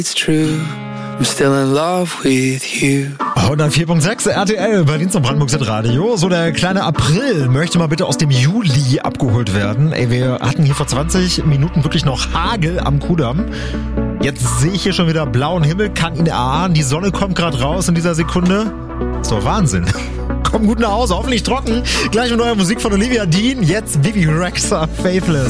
It's true, I'm still in love with you. 104.6 RTL, Berlin zum Brandenburg Radio. So der kleine April möchte mal bitte aus dem Juli abgeholt werden. Ey, wir hatten hier vor 20 Minuten wirklich noch Hagel am Kudamm. Jetzt sehe ich hier schon wieder blauen Himmel, kann ihn erahnen. Die Sonne kommt gerade raus in dieser Sekunde. Ist doch Wahnsinn. Kommt gut nach Hause, hoffentlich trocken. Gleich mit neuer Musik von Olivia Dean. Jetzt Bebe Rexha, Faithless.